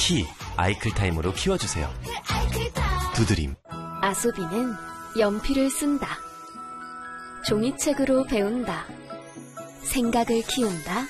키 아이클타임으로 키워주세요. 두드림. 아소비는 연필을 쓴다. 종이책으로 배운다. 생각을 키운다.